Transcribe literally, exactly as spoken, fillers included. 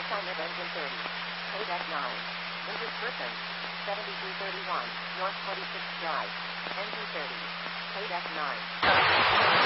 Time of engine thirty. Code F nine. Injured person. seventy-three thirty-one, North twenty-sixth Drive. Engine thirty. Code F nine.